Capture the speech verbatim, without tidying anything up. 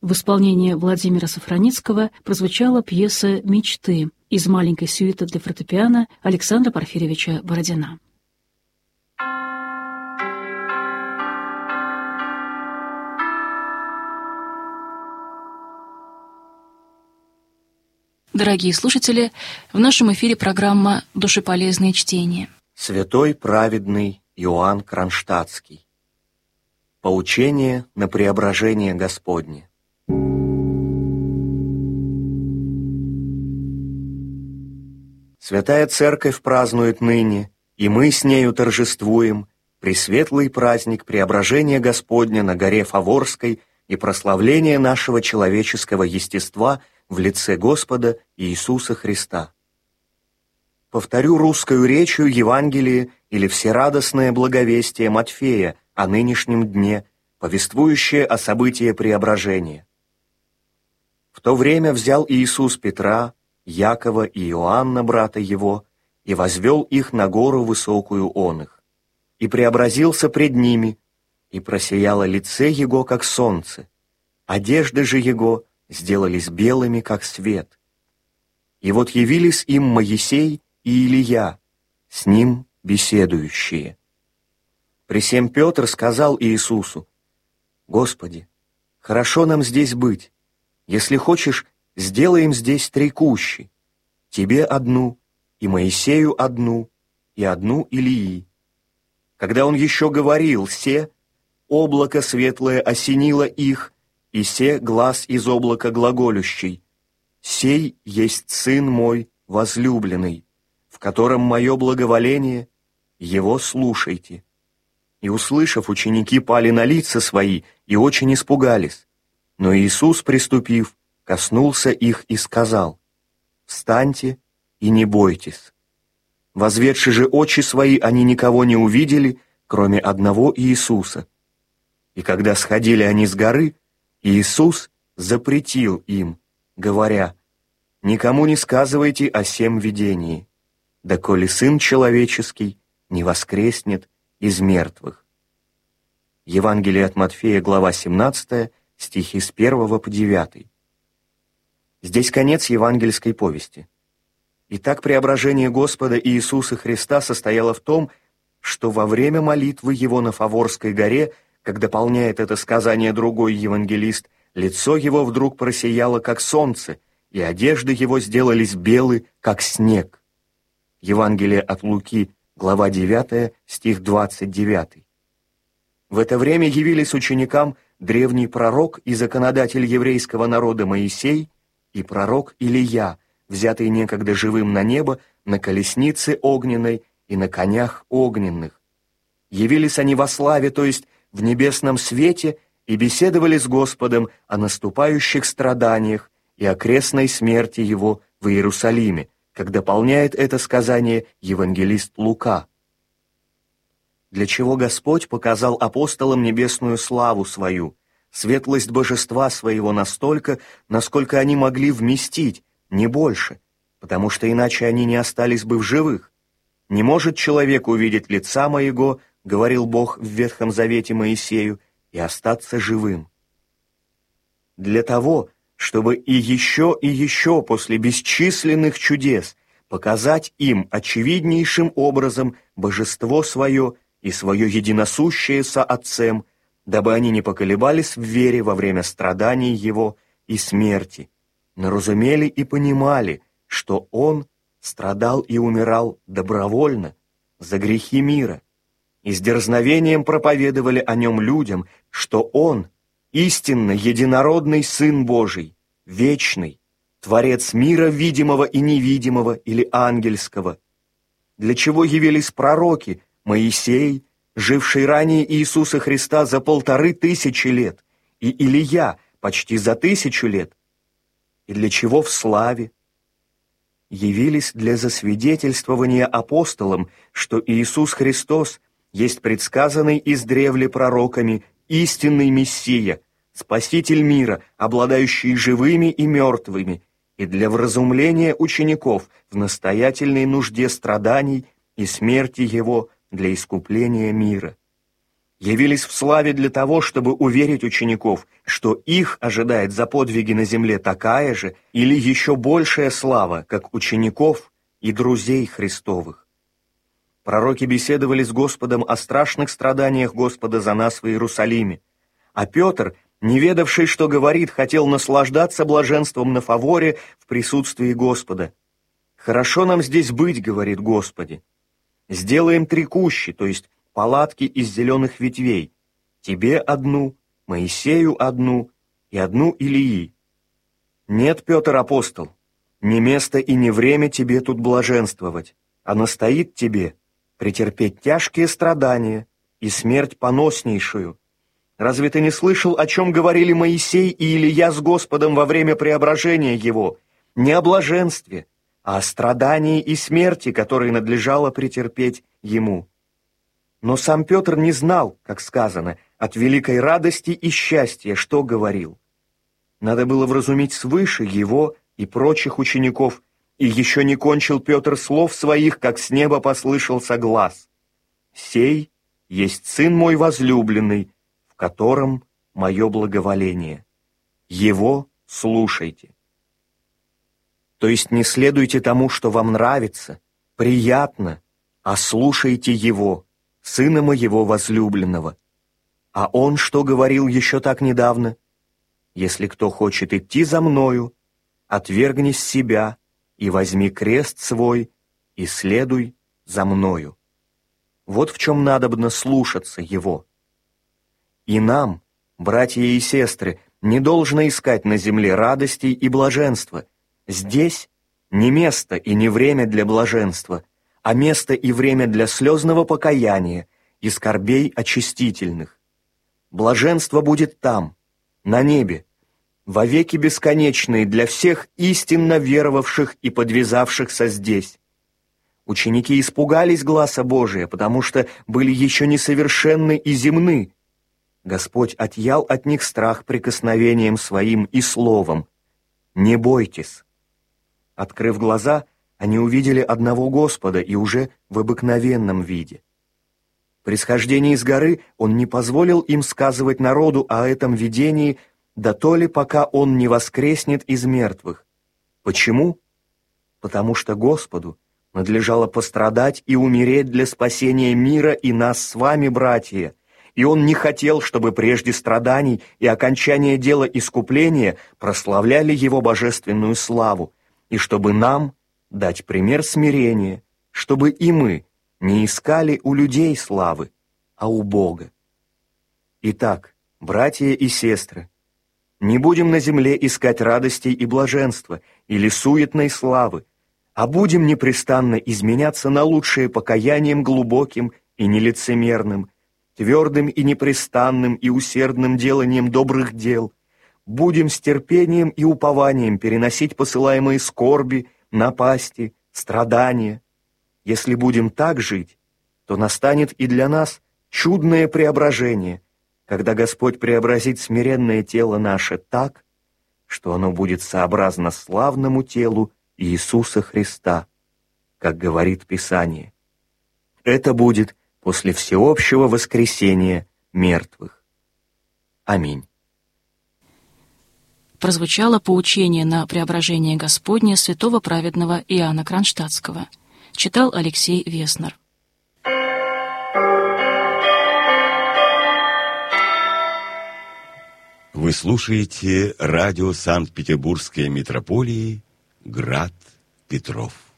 В исполнении Владимира Сафраницкого прозвучала пьеса «Мечты» из маленькой сюиты для фортепиано Александра Порфирьевича Бородина. Дорогие слушатели, в нашем эфире программа «Душеполезные чтения». Святой праведный Иоанн Кронштадтский. Поучение на преображение Господне. Святая Церковь празднует ныне, и мы с нею торжествуем пресветлый праздник преображения Господня на горе Фаворской и прославления нашего человеческого естества в лице Господа Иисуса Христа. Повторю русскою речью Евангелие или всерадостное благовестие Матфея о нынешнем дне, повествующее о событии преображения. В то время взял Иисус Петра, Якова и Иоанна, брата его, и возвел их на гору высокую он их, и преобразился пред ними, и просияло лице его, как солнце, одежды же его сделались белыми, как свет. И вот явились им Моисей и Илия, с ним беседующие. Пресем Петр сказал Иисусу: «Господи, хорошо нам здесь быть. Если хочешь, сделаем здесь три кущи, тебе одну, и Моисею одну, и одну Илии». Когда он еще говорил се, облако светлое осенило их, и се глас из облака глаголющий: «Сей есть Сын мой возлюбленный, в котором мое благоволение, его слушайте». И, услышав, ученики пали на лица свои и очень испугались. Но Иисус, приступив, коснулся их и сказал: «Встаньте и не бойтесь». Возведши же очи свои, они никого не увидели, кроме одного Иисуса. И когда сходили они с горы, Иисус запретил им, говоря: «Никому не сказывайте о сем видении, доколе Сын Человеческий не воскреснет из мертвых». Евангелие от Матфея, глава семнадцатая, стихи с первого по девятый. Здесь конец евангельской повести. Итак, преображение Господа Иисуса Христа состояло в том, что во время молитвы Его на Фаворской горе, как дополняет это сказание другой евангелист, лицо Его вдруг просияло, как солнце, и одежды Его сделались белы, как снег. Евангелие от Луки, глава девятая, стих двадцать девятый. В это время явились ученикам древний пророк и законодатель еврейского народа Моисей и пророк Илия, взятый некогда живым на небо, на колеснице огненной и на конях огненных. Явились они во славе, то есть в небесном свете, и беседовали с Господом о наступающих страданиях и о крестной смерти Его в Иерусалиме, как дополняет это сказание евангелист Лука. Для чего Господь показал апостолам небесную славу свою, светлость божества своего настолько, насколько они могли вместить, не больше, потому что иначе они не остались бы в живых. «Не может человек увидеть лица моего, — говорил Бог в Ветхом Завете Моисею, — и остаться живым». Для того, чтобы и еще и еще после бесчисленных чудес показать им очевиднейшим образом божество свое и свое единосущее со Отцем, дабы они не поколебались в вере во время страданий Его и смерти, но разумели и понимали, что Он страдал и умирал добровольно за грехи мира, и с дерзновением проповедовали о Нем людям, что Он — истинно единородный Сын Божий, вечный, Творец мира видимого и невидимого или ангельского. Для чего явились пророки Моисей, живший ранее Иисуса Христа за полторы тысячи лет, и Илия почти за тысячу лет, и для чего в славе? Явились для засвидетельствования апостолам, что Иисус Христос есть предсказанный издревле пророками истинный Мессия, Спаситель мира, обладающий живыми и мертвыми, и для вразумления учеников в настоятельной нужде страданий и смерти Его для искупления мира. явились в славе для того, чтобы уверить учеников, что их ожидает за подвиги на земле такая же или еще большая слава, как учеников и друзей Христовых. Пророки беседовали с Господом о страшных страданиях Господа за нас в Иерусалиме, а Петр, не ведавший, что говорит, хотел наслаждаться блаженством на фаворе в присутствии Господа. «Хорошо нам здесь быть, — говорит Господи. Сделаем три кущи, то есть палатки из зеленых ветвей, тебе одну, Моисею одну и одну Илии. Нет, Петр апостол, не место и не время тебе тут блаженствовать, а настоит тебе претерпеть тяжкие страдания и смерть поноснейшую. Разве ты не слышал, о чем говорили Моисей и Илия с Господом во время преображения его? Не о блаженстве, а о страдании и смерти, которые надлежало претерпеть ему. Но сам Петр не знал, как сказано, от великой радости и счастья, что говорил. Надо было вразумить свыше его и прочих учеников, и еще не кончил Петр слов своих, как с неба послышался глас: «Сей есть Сын мой возлюбленный, в котором мое благоволение. Его слушайте». То есть не следуйте тому, что вам нравится, приятно, а слушайте Его, Сына моего возлюбленного. А Он что говорил еще так недавно? «Если кто хочет идти за мною, отвергни себя и возьми крест свой и следуй за мною». Вот в чем надобно слушаться Его. И нам, братья и сестры, не должно искать на земле радостей и блаженства. Здесь не место и не время для блаженства, а место и время для слезного покаяния и скорбей очистительных. Блаженство будет там, на небе, вовеки бесконечные для всех истинно веровавших и подвязавшихся здесь. Ученики испугались гласа Божия, потому что были еще несовершенны и земны. Господь отъял от них страх прикосновением своим и словом: «Не бойтесь». Открыв глаза, они увидели одного Господа и уже в обыкновенном виде. При схождении с горы Он не позволил им сказывать народу о этом видении, да то ли пока Он не воскреснет из мертвых. Почему? Потому что Господу надлежало пострадать и умереть для спасения мира и нас с вами, братья, и Он не хотел, чтобы прежде страданий и окончания дела искупления прославляли Его божественную славу, и чтобы нам дать пример смирения, чтобы и мы не искали у людей славы, а у Бога. Итак, братья и сестры, не будем на земле искать радостей и блаженства или суетной славы, а будем непрестанно изменяться на лучшее покаянием глубоким и нелицемерным, твердым и непрестанным и усердным деланием добрых дел. Будем с терпением и упованием переносить посылаемые скорби, напасти, страдания. Если будем так жить, то настанет и для нас чудное преображение, когда Господь преобразит смиренное тело наше так, что оно будет сообразно славному телу Иисуса Христа, как говорит Писание. Это будет после всеобщего воскресения мертвых. Аминь. Прозвучало поучение на преображение Господне святого праведного Иоанна Кронштадтского. Читал Алексей Веснер. Вы слушаете радио Санкт-Петербургской митрополии «Град Петров».